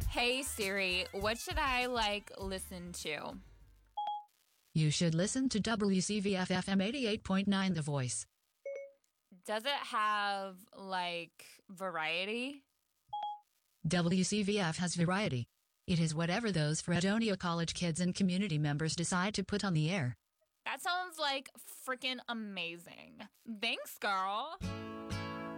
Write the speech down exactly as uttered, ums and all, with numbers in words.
Hey Siri, what should I like listen to? You should listen to W C V F F M eighty-eight point nine The Voice. Does it have like variety? W C V F has variety. It is whatever those Fredonia College kids and community members decide to put on the air. That sounds like freaking amazing. Thanks, girl.